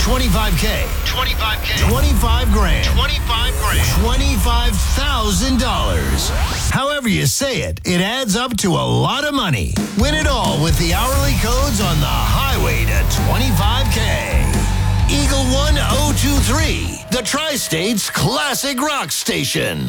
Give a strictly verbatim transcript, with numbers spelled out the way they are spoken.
twenty-five K. twenty-five K. twenty-five grand. twenty-five grand. twenty-five thousand dollars. However you say it, it adds up to a lot of money. Win it all with the hourly codes on the highway to twenty-five K. Eagle one oh two three, the Tri-State's classic rock station.